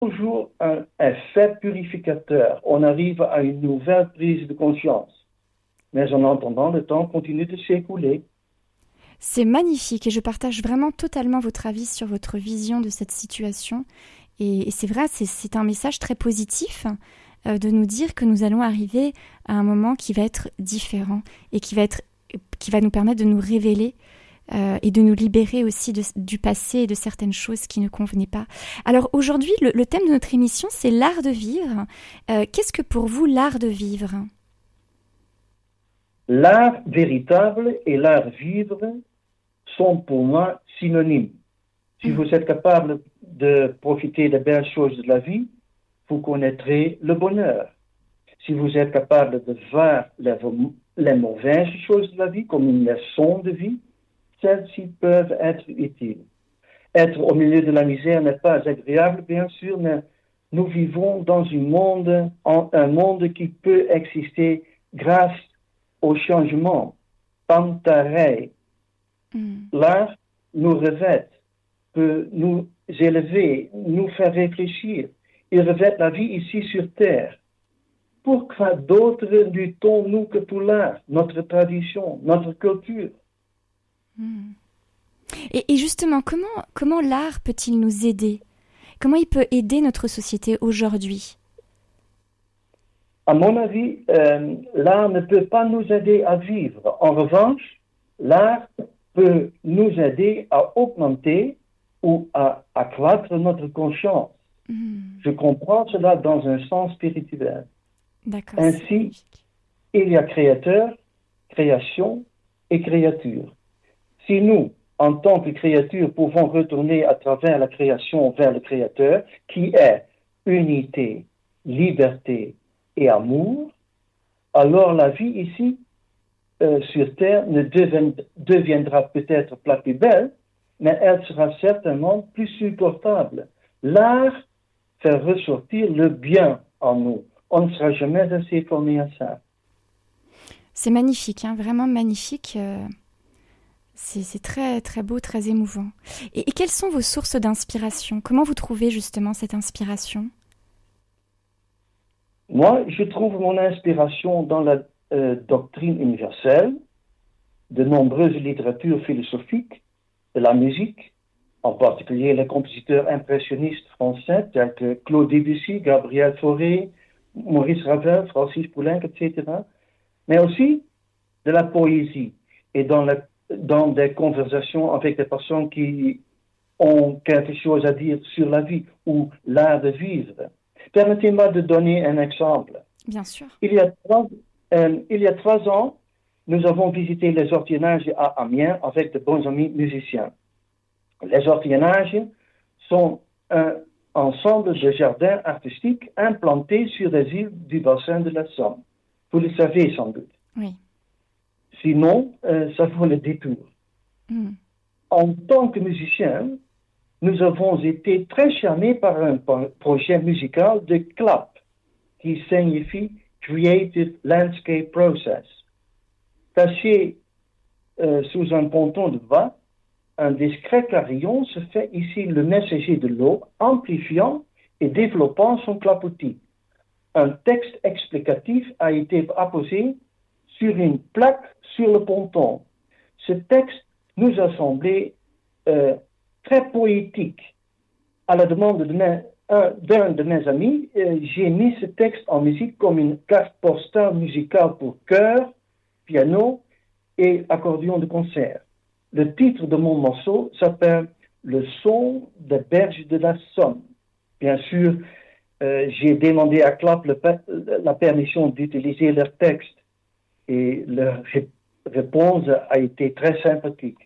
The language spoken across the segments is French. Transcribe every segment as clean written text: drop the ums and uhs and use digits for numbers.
toujours un effet purificateur. On arrive à une nouvelle prise de conscience. Mais en attendant, le temps continue de s'écouler. C'est magnifique et je partage vraiment totalement votre avis sur votre vision de cette situation. Et c'est vrai, c'est un message très positif de nous dire que nous allons arriver à un moment qui va être différent et qui va nous permettre de nous révéler et de nous libérer aussi du passé et de certaines choses qui ne convenaient pas. Alors aujourd'hui, le thème de notre émission, c'est l'art de vivre. Qu'est-ce que pour vous l'art de vivre? L'art véritable et l'art vivre sont pour moi synonymes. Si vous êtes capable de profiter des belles choses de la vie, vous connaîtrez le bonheur. Si vous êtes capable de voir les mauvaises choses de la vie comme une leçon de vie, celles-ci peuvent être utiles. Être au milieu de la misère n'est pas agréable, bien sûr, mais nous vivons dans un monde qui peut exister grâce au changement. Pantarei. L'art nous revêt, peut nous élever, nous faire réfléchir. Il revêt la vie ici sur Terre. Pourquoi d'autres luttons-nous que pour l'art, notre tradition, notre culture? Et justement, comment l'art peut-il nous aider? Comment il peut aider notre société aujourd'hui? À mon avis, l'art ne peut pas nous aider à vivre. En revanche, l'art peut nous aider à augmenter ou à accroître notre conscience. Je comprends cela dans un sens spirituel. D'accord. Ainsi, il y a créateur, création et créature. Si nous, en tant que créature, pouvons retourner à travers la création vers le créateur, qui est unité, liberté et amour, alors la vie ici, sur Terre, ne deviendra peut-être pas plus belle, mais elle sera certainement plus supportable. L'art fait ressortir le bien en nous. On ne sera jamais assez formé à ça. C'est magnifique, hein, vraiment magnifique. C'est très, très beau, très émouvant. Et quelles sont vos sources d'inspiration? Comment vous trouvez justement cette inspiration? Moi, je trouve mon inspiration dans la doctrine universelle, de nombreuses littératures philosophiques, de la musique, en particulier les compositeurs impressionnistes français tels que Claude Debussy, Gabriel Fauré, Maurice Ravel, Francis Poulenc, etc., mais aussi de la poésie et dans des conversations avec des personnes qui ont quelque chose à dire sur la vie ou l'art de vivre. Permettez-moi de donner un exemple. Bien sûr. Il y a 3 ans, nous avons visité les orphelinages à Amiens avec de bons amis musiciens. Les orphelinages sont un ensemble de jardins artistiques implantés sur des îles du bassin de la Somme. Vous le savez sans doute. Oui. Sinon, ça vaut le détour. En tant que musicien, nous avons été très charmés par un projet musical de CLAP, qui signifie Creative Landscape Process. Taché sous un ponton de bois, un discret carillon se fait ici le messager de l'eau, amplifiant et développant son clapotis. Un texte explicatif a été apposé sur une plaque sur le ponton. Ce texte nous a semblé très poétique. À la demande d'un de mes amis, j'ai mis ce texte en musique comme une carte postale musicale pour chœur, piano et accordéon de concert. Le titre de mon morceau s'appelle Le son des berges de la Somme. Bien sûr, j'ai demandé à CLAP la permission d'utiliser leur texte et leur réponse a été très sympathique.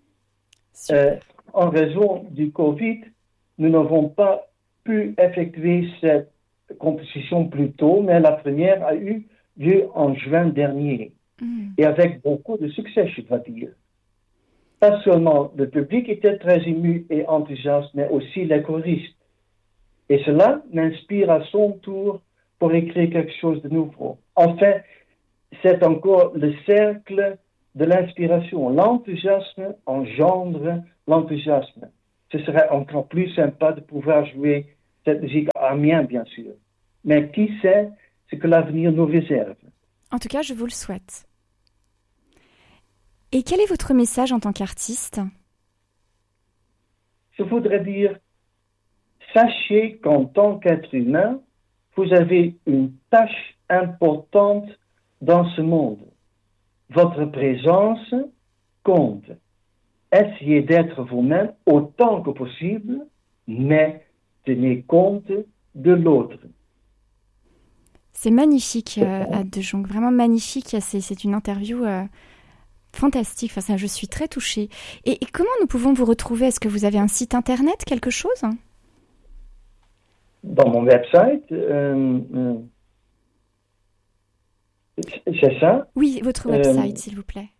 En raison du Covid, nous n'avons pas pu effectuer cette composition plus tôt, mais la première a eu lieu en juin dernier et avec beaucoup de succès, je dois dire. Pas seulement le public était très ému et enthousiaste, mais aussi les choristes. Et cela m'inspire à son tour pour écrire quelque chose de nouveau. Enfin, c'est encore le cercle de l'inspiration. L'enthousiasme engendre l'enthousiasme. Ce serait encore plus sympa de pouvoir jouer cette musique Amiens, bien sûr. Mais qui sait ce que l'avenir nous réserve? En tout cas, je vous le souhaite. Et quel est votre message en tant qu'artiste? Je voudrais dire, sachez qu'en tant qu'être humain, vous avez une tâche importante dans ce monde. Votre présence compte. Essayez d'être vous-même autant que possible, mais tenez compte de l'autre. C'est magnifique, Ad de Jong, vraiment magnifique. C'est une interview fantastique. Enfin, je suis très touchée. Et comment nous pouvons vous retrouver? Est-ce que vous avez un site internet, quelque chose? Dans mon website, c'est ça? Oui, votre website, s'il vous plaît.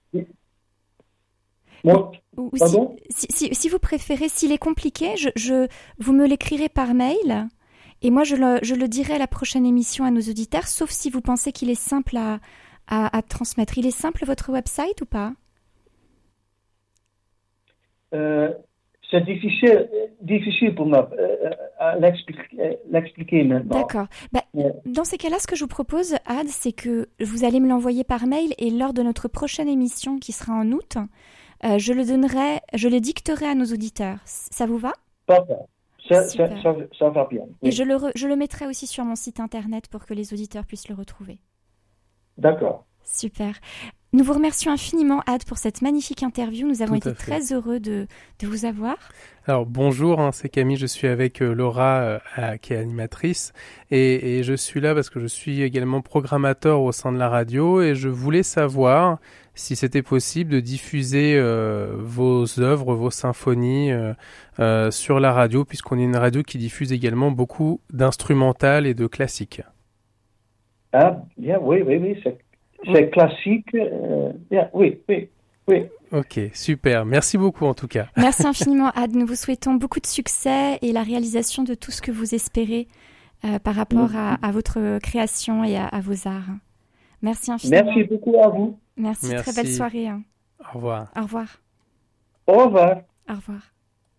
Ou si vous préférez, s'il est compliqué, vous me l'écrirez par mail et moi je le dirai à la prochaine émission à nos auditeurs, sauf si vous pensez qu'il est simple à transmettre. Il est simple votre website ou pas? C'est difficile pour moi à l'expliquer maintenant. D'accord. Dans ces cas-là, ce que je vous propose, Ad, c'est que vous allez me l'envoyer par mail et lors de notre prochaine émission qui sera en août, je le dicterai à nos auditeurs. Ça vous va? Parfait. Ça va bien. Oui. Et je le mettrai aussi sur mon site internet pour que les auditeurs puissent le retrouver. D'accord. Super. Nous vous remercions infiniment, Ad, pour cette magnifique interview. Nous avons été très heureux de vous avoir. Alors bonjour, c'est Camille, je suis avec Laura qui est animatrice et je suis là parce que je suis également programmateur au sein de la radio et je voulais savoir si c'était possible de diffuser vos œuvres, vos symphonies sur la radio, puisqu'on est une radio qui diffuse également beaucoup d'instrumental et de classiques. Ah, bien, oui, c'est classique. Oui. Ok, super. Merci beaucoup en tout cas. Merci infiniment, Ad. Nous vous souhaitons beaucoup de succès et la réalisation de tout ce que vous espérez par rapport à votre création et à vos arts. Merci infiniment. Merci beaucoup à vous. Merci. Très belle soirée. Au revoir. Au revoir. Au revoir. Au revoir.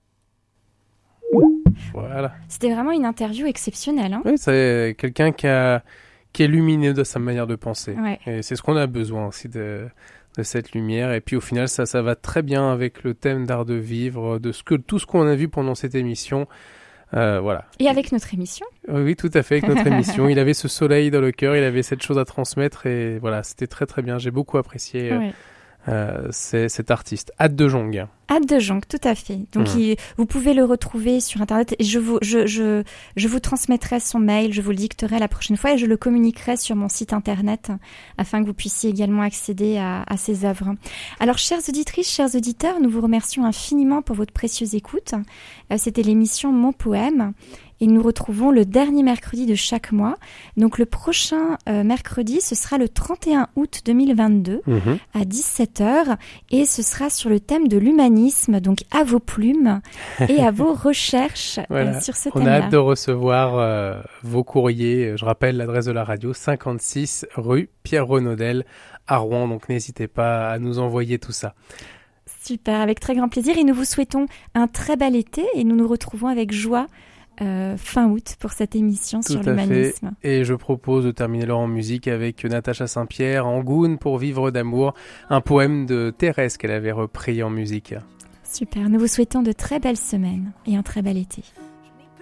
Voilà. C'était vraiment une interview exceptionnelle. Oui, c'est quelqu'un qui est lumineux de sa manière de penser. Ouais. Et c'est ce qu'on a besoin aussi de cette lumière. Et puis au final, ça va très bien avec le thème d'art de vivre, tout ce qu'on a vu pendant cette émission. Voilà. Et avec notre émission. Oui, tout à fait, avec notre émission. Il avait ce soleil dans le cœur, il avait cette chose à transmettre et voilà, c'était très très bien. J'ai beaucoup apprécié cet artiste. Ad de Jong. Ad de Jong, tout à fait. Donc vous pouvez le retrouver sur Internet. Et je vous transmettrai son mail, je vous le dicterai la prochaine fois et je le communiquerai sur mon site Internet afin que vous puissiez également accéder à ses œuvres. Alors, chères auditrices, chers auditeurs, nous vous remercions infiniment pour votre précieuse écoute. C'était l'émission Mon Poème. Et nous retrouvons le dernier mercredi de chaque mois. Donc le prochain mercredi, ce sera le 31 août 2022 à 17h. Et ce sera sur le thème de l'humanisme, donc à vos plumes et à vos recherches sur ce thème-là. On a hâte de recevoir vos courriers. Je rappelle l'adresse de la radio, 56 rue Pierre Renaudel à Rouen. Donc n'hésitez pas à nous envoyer tout ça. Super, avec très grand plaisir. Et nous vous souhaitons un très bel été et nous nous retrouvons avec joie fin août pour cette émission sur l'humanisme. Et je propose de terminer en musique avec Natacha Saint-Pierre, Angoune pour vivre d'amour, un poème de Thérèse qu'elle avait repris en musique. Super, nous vous souhaitons de très belles semaines et un très bel été.